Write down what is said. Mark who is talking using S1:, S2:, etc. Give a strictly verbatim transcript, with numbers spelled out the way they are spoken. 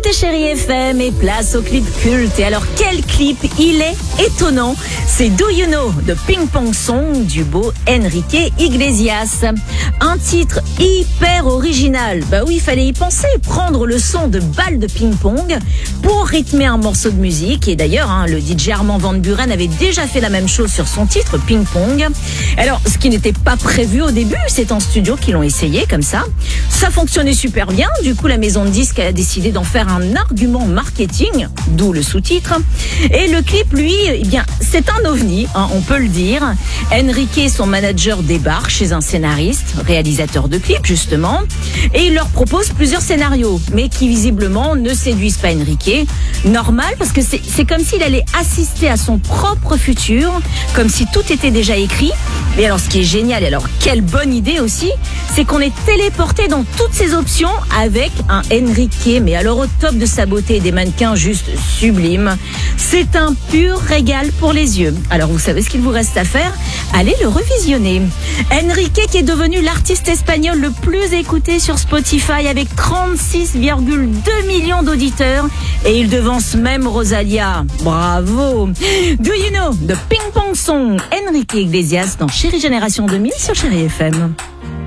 S1: écoutez Chérie F M et place au clip culte. Et alors, quel clip? Il est étonnant. C'est Do You Know de Ping Pong Song du beau Enrique Iglesias. Un titre hyper original. Bah oui, il fallait y penser. Prendre le son de balles de ping-pong pour rythmer un morceau de musique. Et d'ailleurs, hein, le D J Armand Van Buren avait déjà fait la même chose sur son titre, Ping Pong. Alors, ce qui n'était pas prévu au début, c'est en studio qu'ils l'ont essayé comme ça. Ça fonctionnait super bien. Du coup, la maison de disques a décidé d'en faire un argument marketing, d'où le sous-titre. Et le clip, lui, eh bien, c'est un ovni, hein, on peut le dire. Enrique et son manager débarquent chez un scénariste, réalisateur de clips justement, et il leur propose plusieurs scénarios, mais qui visiblement ne séduisent pas Enrique. Normal, parce que c'est, c'est comme s'il allait assister à son propre futur, comme si tout était déjà écrit. Et alors, ce qui est génial, et alors quelle bonne idée aussi, c'est qu'on est téléporté dans toutes ces options avec un Enrique, mais alors au top de sa beauté et des mannequins juste sublimes. C'est un pur régal pour les yeux. Alors, vous savez ce qu'il vous reste à faire? Allez le revisionner. Enrique qui est devenu l'artiste espagnol le plus écouté sur Spotify avec trente-six virgule deux millions d'auditeurs et il devance même Rosalia. Bravo. Do You Know de Ping Pong Song, Enrique Iglesias dans Chérie Génération deux mille sur Chérie F M.